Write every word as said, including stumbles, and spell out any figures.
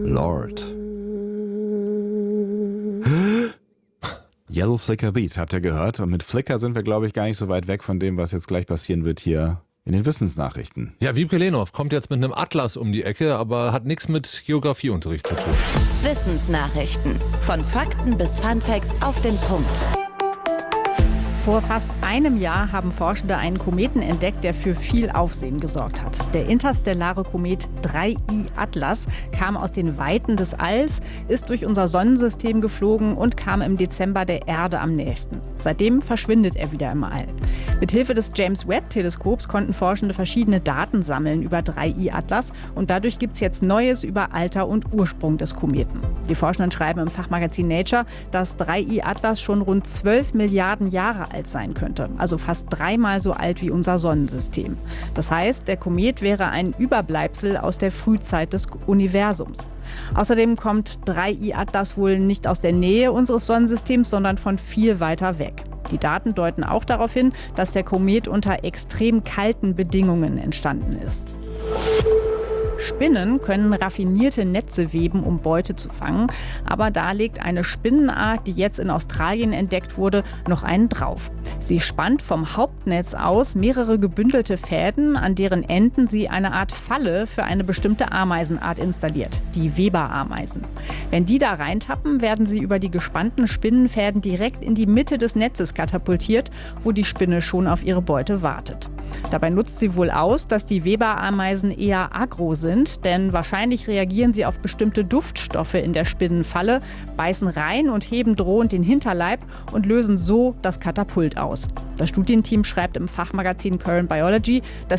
Lord. Yellow Flicker Beat, habt ihr gehört? Und mit Flicker sind wir, glaube ich, gar nicht so weit weg von dem, was jetzt gleich passieren wird hier in den Wissensnachrichten. Ja, Wiebke Lehnhoff kommt jetzt mit einem Atlas um die Ecke, aber hat nichts mit Geografieunterricht zu tun. Wissensnachrichten. Von Fakten bis Funfacts auf den Punkt. Vor fast einem Jahr haben Forschende einen Kometen entdeckt, der für viel Aufsehen gesorgt hat. Der interstellare Komet drei I Atlas kam aus den Weiten des Alls, ist durch unser Sonnensystem geflogen und kam im Dezember der Erde am nächsten. Seitdem verschwindet er wieder im All. Mithilfe des James-Webb-Teleskops konnten Forschende verschiedene Daten sammeln über drei I Atlas und dadurch gibt es jetzt Neues über Alter und Ursprung des Kometen. Die Forschenden schreiben im Fachmagazin Nature, dass drei I Atlas schon rund zwölf Milliarden Jahre alt sein könnte, also fast dreimal so alt wie unser Sonnensystem. Das heißt, der Komet wäre ein Überbleibsel aus der Frühzeit des Universums. Außerdem kommt drei I Atlas wohl nicht aus der Nähe unseres Sonnensystems, sondern von viel weiter weg. Die Daten deuten auch darauf hin, dass der Komet unter extrem kalten Bedingungen entstanden ist. Spinnen können raffinierte Netze weben, um Beute zu fangen. Aber da legt eine Spinnenart, die jetzt in Australien entdeckt wurde, noch einen drauf. Sie spannt vom Hauptnetz aus mehrere gebündelte Fäden, an deren Enden sie eine Art Falle für eine bestimmte Ameisenart installiert, die Weberameisen. Wenn die da reintappen, werden sie über die gespannten Spinnenfäden direkt in die Mitte des Netzes katapultiert, wo die Spinne schon auf ihre Beute wartet. Dabei nutzt sie wohl aus, dass die Weberameisen eher aggro sind, denn wahrscheinlich reagieren sie auf bestimmte Duftstoffe in der Spinnenfalle, beißen rein und heben drohend den Hinterleib und lösen so das Katapult aus. Das Studienteam schreibt im Fachmagazin Current Biology, dass